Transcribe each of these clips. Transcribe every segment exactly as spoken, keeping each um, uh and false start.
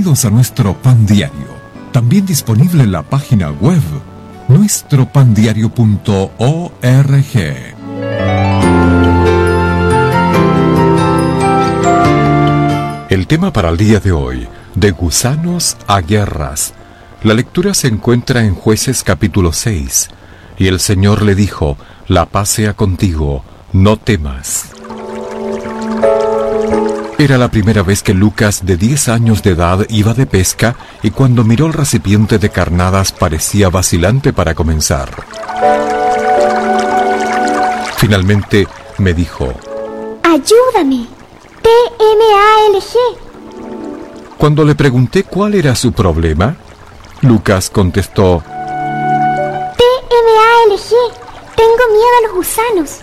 Bienvenidos a nuestro Pan Diario, también disponible en la página web nuestro pan diario punto org. El tema para el día de hoy: de gusanos a guerras. La lectura se encuentra en Jueces capítulo seis. Y el Señor le dijo: la paz sea contigo, no temas. Era la primera vez que Lucas, de diez años de edad, iba de pesca, y cuando miró el recipiente de carnadas parecía vacilante para comenzar. Finalmente me dijo: ¡ayúdame! T M A L G. Cuando le pregunté cuál era su problema, Lucas contestó: T M A L G. Tengo miedo a los gusanos.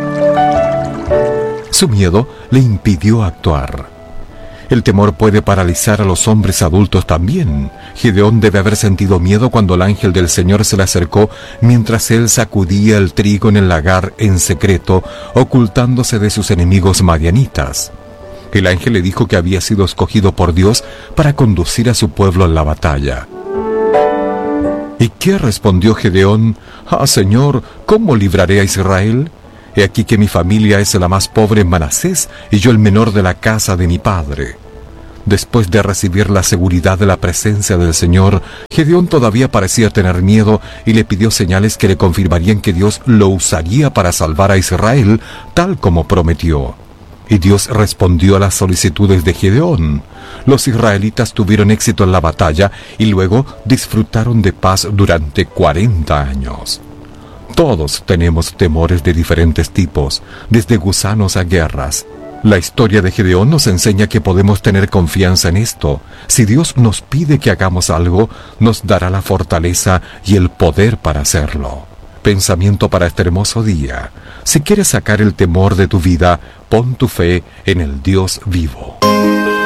Su miedo le impidió actuar. El temor puede paralizar a los hombres adultos también. Gedeón debe haber sentido miedo cuando el ángel del Señor se le acercó mientras él sacudía el trigo en el lagar en secreto, ocultándose de sus enemigos madianitas. El ángel le dijo que había sido escogido por Dios para conducir a su pueblo en la batalla. ¿Y qué respondió Gedeón? Ah, Señor, ¿cómo libraré a Israel? He aquí que mi familia es la más pobre en Manasés y yo el menor de la casa de mi padre. Después de recibir la seguridad de la presencia del Señor, Gedeón todavía parecía tener miedo y le pidió señales que le confirmarían que Dios lo usaría para salvar a Israel, tal como prometió. Y Dios respondió a las solicitudes de Gedeón. Los israelitas tuvieron éxito en la batalla y luego disfrutaron de paz durante cuarenta años. Todos tenemos temores de diferentes tipos, desde gusanos a guerras. La historia de Gedeón nos enseña que podemos tener confianza en esto. Si Dios nos pide que hagamos algo, nos dará la fortaleza y el poder para hacerlo. Pensamiento para este hermoso día: si quieres sacar el temor de tu vida, pon tu fe en el Dios vivo.